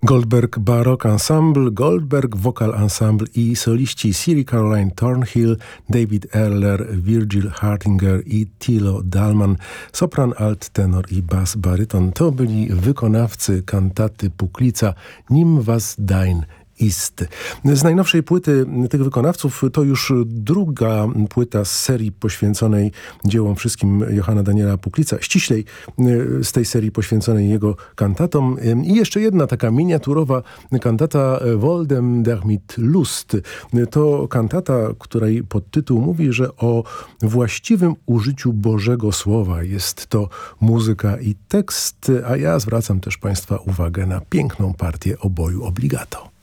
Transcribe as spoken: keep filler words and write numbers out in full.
Goldberg Baroque Ensemble, Goldberg Vocal Ensemble i soliści Siri Caroline Thornhill, David Erler, Virgil Hartinger i Thilo Dallmann, sopran, alt, tenor i bas baryton. To byli wykonawcy kantaty Puklica Nim was dein ist. Z najnowszej płyty tych wykonawców to już druga płyta z serii poświęconej dziełom wszystkim Johanna Daniela Puklica, ściślej z tej serii poświęconej jego kantatom. I jeszcze jedna taka miniaturowa kantata Woldem der mit Lust. To kantata, której podtytuł mówi, że o właściwym użyciu Bożego Słowa. Jest to muzyka i tekst, a ja zwracam też Państwa uwagę na piękną partię oboju obbligato.